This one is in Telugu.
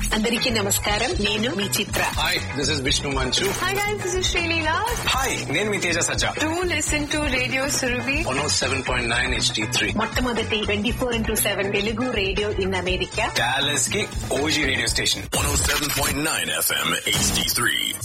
అందరికీ నమస్కారం. నేను మీ చిత్ర. Hi, this is Vishnu Manchu. Hi guys, this is Shalila. Hi, నేను మీ తేజ సజ్జా. Do listen to Radio Surabhi. 107.9 HD3. మొట్టమొదటి 24/7 Telugu radio in America. Dallas కి OG radio station. 107.9 FM HD3.